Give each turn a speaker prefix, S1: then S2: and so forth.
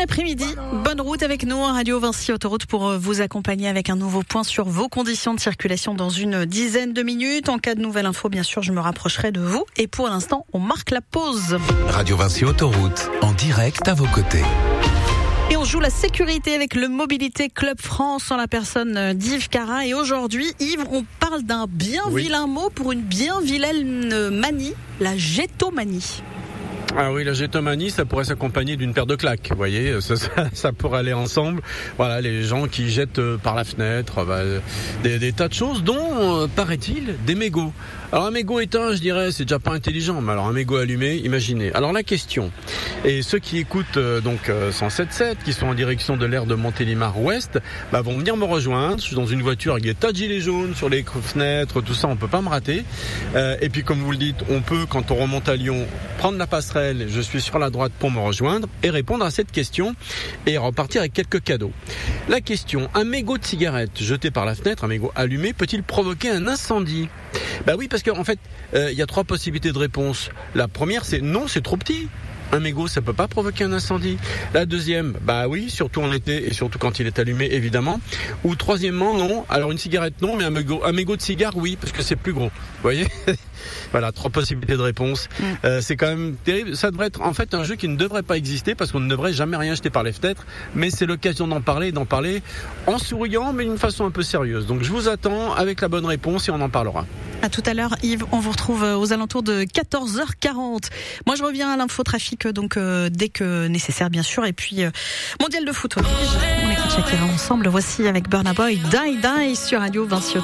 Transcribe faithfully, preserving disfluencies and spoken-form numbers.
S1: après-midi, bonne route avec nous en Radio Vinci Autoroute pour vous accompagner avec un nouveau point sur vos conditions de circulation dans une dizaine de minutes. En cas de nouvelle info, bien sûr, je me rapprocherai de vous. Et pour l'instant, on marque la pause.
S2: Radio Vinci Autoroute, en direct à vos côtés.
S1: Et on joue la sécurité avec le Mobilité Club France en la personne d'Yves Cara. Et aujourd'hui, Yves, on parle d'un bien oui. vilain mot pour une bien vilaine manie, la gétomanie.
S3: Ah oui, la gétomanie, ça pourrait s'accompagner d'une paire de claques, vous voyez, ça, ça, ça pourrait aller ensemble. Voilà, les gens qui jettent par la fenêtre bah, des, des tas de choses, dont, euh, paraît-il, des mégots. Alors un mégot éteint, je dirais, c'est déjà pas intelligent, mais alors un mégot allumé, imaginez. Alors la question, et ceux qui écoutent euh, donc euh, cent sept sept, qui sont en direction de l'aire de Montélimar-Ouest, bah, vont venir me rejoindre. Je suis dans une voiture avec des tas de gilets jaunes sur les fenêtres, tout ça, on peut pas me rater. Euh, et puis comme vous le dites, on peut, quand on remonte à Lyon, prendre la passerelle, je suis sur la droite pour me rejoindre et répondre à cette question et repartir avec quelques cadeaux. La question, un mégot de cigarette jeté par la fenêtre, un mégot allumé, peut-il provoquer un incendie ? Bah oui, parce qu'en fait, il euh, y a trois possibilités de réponse. La première, c'est non, c'est trop petit. Un mégot, ça peut pas provoquer un incendie. La deuxième, bah oui, surtout en été et surtout quand il est allumé, évidemment. Ou troisièmement, non. Alors une cigarette, non, mais un mégot, un mégot de cigare, oui, parce que c'est plus gros. Vous voyez ? Voilà, trois possibilités de réponse. Mm. Euh, c'est quand même terrible. Ça devrait être en fait un jeu qui ne devrait pas exister parce qu'on ne devrait jamais rien jeter par les fenêtres. Mais c'est l'occasion d'en parler, d'en parler en souriant, mais d'une façon un peu sérieuse. Donc je vous attends avec la bonne réponse et on en parlera.
S1: À tout à l'heure, Yves. On vous retrouve aux alentours de quatorze heures quarante. Moi, je reviens à l'infotrafic donc euh, dès que nécessaire, bien sûr. Et puis euh, mondial de foot oblige. On écoute Shakira ensemble. Voici avec Burna Boy, Die Die sur Radio Vinci.